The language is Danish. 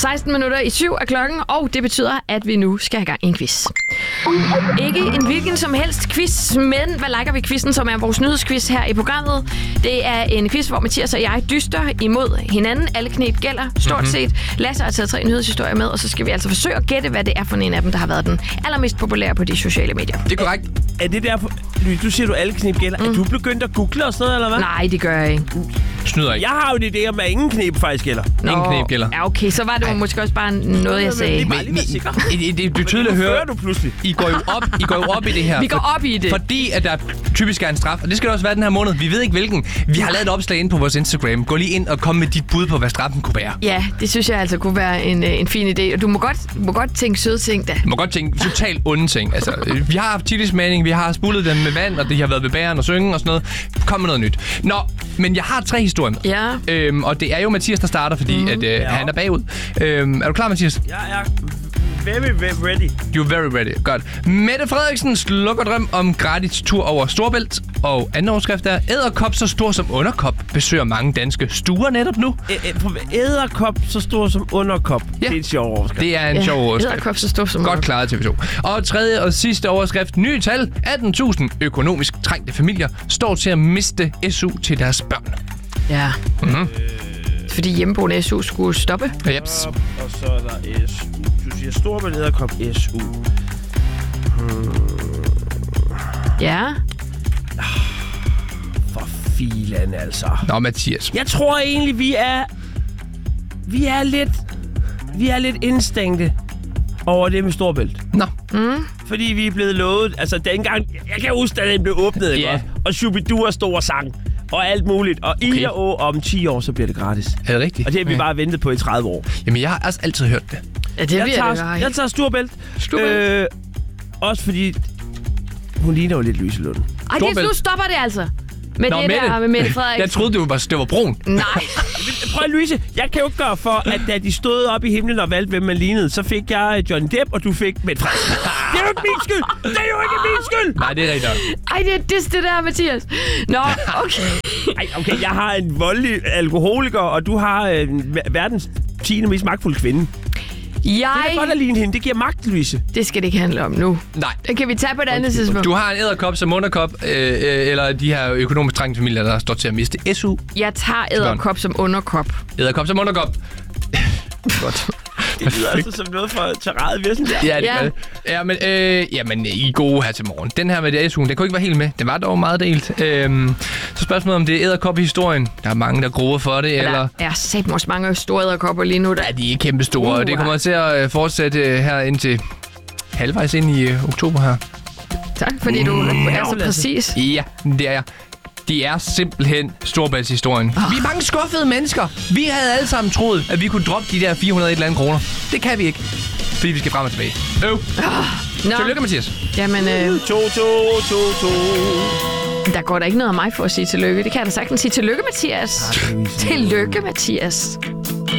7:16 er klokken, og det betyder, at vi nu skal have gang i en quiz. Ikke en hvilken som helst quiz, men hvad liker vi quizzen, som er vores nyhedsquiz her i programmet. Det er en quiz, hvor Mathias og jeg dyster imod hinanden. Alle knep gælder, stort set. Lasse har taget 3 nyhedshistorier med, og så skal vi altså forsøge at gætte, hvad det er for en af dem, der har været den allermest populære på de sociale medier. Det er korrekt. Er det derfor... Du siger, du alle knep gælder. Er du begyndt at google og sådan noget, eller hvad? Nej, det gør jeg ikke. Snyder ikke. Jeg har jo en idé om, at ingen knep faktisk gælder. Ingen knep gælder. Ja, okay, så var det måske også bare noget, jeg sagde. Det er tydeligt at høre. Du pludselig. I går jo op i det her. Vi går op i det. Fordi at der typisk er en straf, og det skal det også være den her måned. Vi ved ikke hvilken. Vi har lavet et opslag ind på vores Instagram. Gå lige ind og kom med dit bud på, hvad straffen kunne være. Ja, det synes jeg altså kunne være en fin idé. Og du må godt tænke søde ting da. Du må godt tænke totalt onde ting. Altså, vi har haft chilismagning, vi har spullet dem med vand, og det har været ved bæren og synge og sådan noget. Kom med noget nyt. Nå, men jeg har 3 historier. Ja. Og det er jo Mathias, der starter, fordi han er bagud. Er du klar, Mathias? Jeg er very, very ready. You're very ready. Godt. Mette Frederiksen slukker drøm om gratis tur over Storebælt. Og anden overskrift er, edderkop så stor som underkop besøger mange danske stuer netop nu. Edderkop så stor som underkop. Ja. Det er en sjov overskrift. Det er en sjov overskrift. Edderkop så stor som Godt klaret, TV2. Og tredje og sidste overskrift. Nye tal. 18.000 økonomisk trængte familier står til at miste SU til deres børn. Ja. Fordi hjemmeboende SU skulle stoppe. Jeps. Og så er der SU. Du siger Storebælt edderkop SU. Ja. For filan, altså. Nå, Mathias. Jeg tror egentlig, vi er lidt indstængte over det med Storebælt. Nå. Fordi vi er blevet lovet, altså dengang, jeg kan huske, da den blev åbnet, ikke? Ja. Og Shubidua stod og sang, og alt muligt. Og i og om 10 år, så bliver det gratis. Er det rigtigt? Og det har vi bare ventet på i 30 år. Jamen, jeg har altså altid hørt det. Ja, det Jeg tager Storebælt. Også fordi, hun ligner jo lidt Louise-Lund. Ej, nu stopper det altså. Med Nå, det der med Mette Frederiksen. Jeg troede, det var brun. Nej. Prøv Louise, jeg kan jo ikke gøre for, at da de stod op i himlen og valgte, hvem man lignede, så fik jeg Johnny Depp, og du fik Mette Frederiksen. Det er jo ikke min skyld! Det er jo ikke min skyld! Nej, det er rigtigt. Ej, det er det der, Mathias. Nå, okay. Ej, okay, jeg har en voldelig alkoholiker, og du har verdens 10. mest magtfulde kvinde. Det er godt at ligne hende. Det giver magt, Louise. Det skal det ikke handle om nu. Nej. Det kan vi tage på et andet tidspunkt. Du har en edderkop som underkop, eller de her økonomisk trængte familier, der står til at miste SU. Jeg tager edderkop som underkop. Edderkop som underkop. Godt. Det lyder altså som noget for Terrade Virsenberg. Ja, det gør det. Ja, men, jamen, I er gode her til morgen. Den her med det SU'en, den kunne ikke være helt med. Den var dog meget delt. Så spørgsmålet om det er edderkop i historien. Der er mange, der gruer for det, eller... Der er satme også mange store edderkopper lige nu. Der. Ja, de er kæmpe store. Det kommer til at fortsætte her indtil halvvejs ind i oktober her. Tak, fordi du er så præcis. Ja, det er jeg. Det er simpelthen Storebæltshistorien. Vi er mange skuffede mennesker. Vi havde alle sammen troet, at vi kunne droppe de der 400 et eller andet kroner. Det kan vi ikke, fordi vi skal frem og tilbage. Tillykke, Mathias. Jamen, 2. der går der ikke noget af mig for at sige tillykke. Det kan jeg da sagtens sige. Tillykke, Mathias. Tillykke, Mathias.